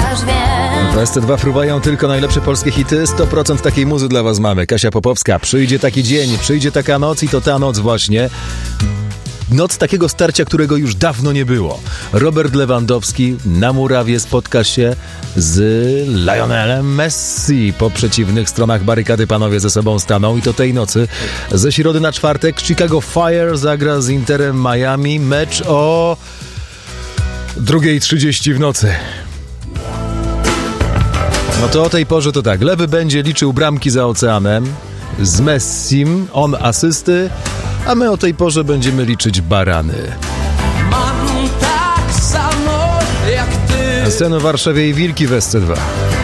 też wiem. W SC2 fruwają tylko najlepsze polskie hity. 100% takiej muzy dla was mamy. Kasia Popowska. Przyjdzie taki dzień, przyjdzie taka noc i to ta noc właśnie. Noc takiego starcia, którego już dawno nie było. Robert Lewandowski na murawie spotka się z Lionelem Messi. Po przeciwnych stronach barykady panowie ze sobą staną i to tej nocy. Ze środy na czwartek Chicago Fire zagra z Interem Miami. Mecz o 2:30 w nocy. No to o tej porze to tak. Lewy będzie liczył bramki za oceanem z Messim, on asysty, a my o tej porze będziemy liczyć barany. Mam tak samo jak ty. Sceny w Warszawie i Wilki w SC2.